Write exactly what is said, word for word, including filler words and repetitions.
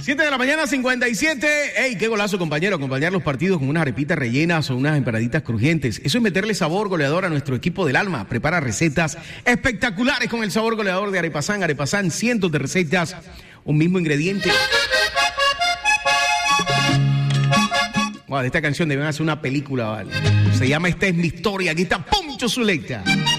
siete de la mañana, cincuenta y siete. ¡Ey, qué golazo, compañero! Acompañar los partidos con unas arepitas rellenas o unas empanaditas crujientes. Eso es meterle sabor goleador a nuestro equipo del alma. Prepara recetas espectaculares con el sabor goleador de Arepasán. Arepasán, cientos de recetas, un mismo ingrediente. Wow, de esta canción deben hacer una película, ¿vale? Se llama Esta es mi historia. Aquí está Poncho Zuleta.